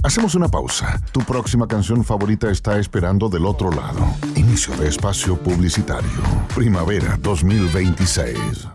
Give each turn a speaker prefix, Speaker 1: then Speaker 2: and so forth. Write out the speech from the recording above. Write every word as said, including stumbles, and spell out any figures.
Speaker 1: Hacemos una pausa. Tu próxima canción favorita está esperando del otro lado. Inicio de espacio publicitario. Primavera dos mil veintiséis.